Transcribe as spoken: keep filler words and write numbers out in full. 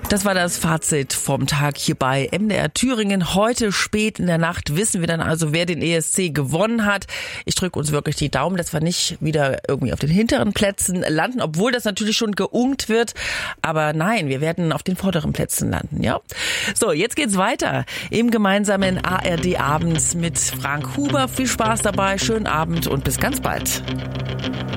Das war das Fazit vom Tag hier bei M D R Thüringen. Heute spät in der Nacht wissen wir dann also, wer den E S C gewonnen hat. Ich drücke uns wirklich die Daumen, dass wir nicht wieder irgendwie auf den hinteren Plätzen landen, obwohl das natürlich schon geunkt wird. Aber nein, wir werden auf den vorderen Plätzen landen, ja? So, jetzt geht's weiter im gemeinsamen A R D-Abend mit Frank Huber. Viel Spaß dabei, schönen Abend und bis ganz bald.